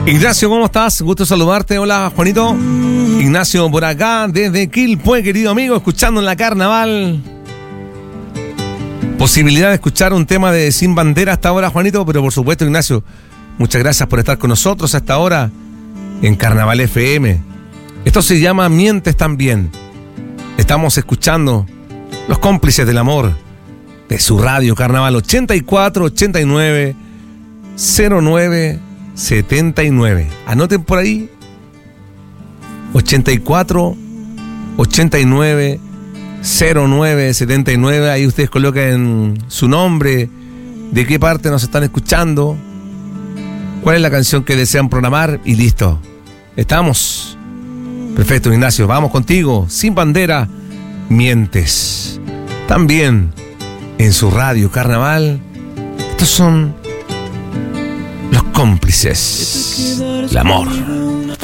Ignacio, ¿cómo estás? Gusto saludarte. Hola, Juanito. Ignacio por acá, desde Quilpué, querido amigo, escuchando en la Carnaval. Posibilidad de escuchar un tema de Sin Bandera hasta ahora, Juanito, pero por supuesto, Ignacio, muchas gracias por estar con nosotros hasta ahora en Carnaval FM. Esto se llama Mientes también. Estamos escuchando Los Cómplices del Amor de su radio Carnaval 84 89 09 79. Anoten por ahí 84 89 09 79. Ahí ustedes colocan su nombre, de qué parte nos están escuchando, cuál es la canción que desean programar y listo. Estamos. Perfecto, Ignacio, vamos contigo. Sin Bandera, Mientes. También en su radio Carnaval. Estos son Los Cómplices del Amor.